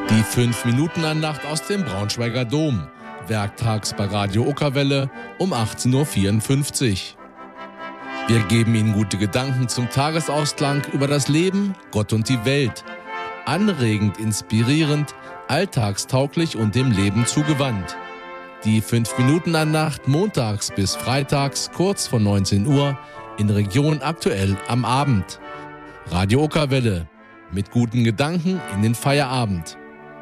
Die 5-Minuten-Andacht aus dem Braunschweiger Dom. Werktags bei Radio Okerwelle um 18.54 Uhr. Wir geben Ihnen gute Gedanken zum Tagesausklang über das Leben, Gott und die Welt. Anregend, inspirierend, alltagstauglich und dem Leben zugewandt. Die 5-Minuten-Andacht montags bis freitags kurz vor 19 Uhr in Region Aktuell am Abend. Radio Okerwelle. Mit guten Gedanken in den Feierabend.